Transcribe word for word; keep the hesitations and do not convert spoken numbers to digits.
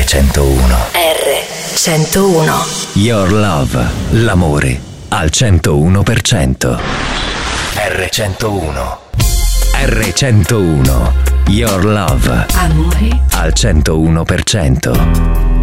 R centouno. R centouno. Your Love, l'amore al centouno per cento. R centouno. R centouno. Your Love, amore al centouno per cento.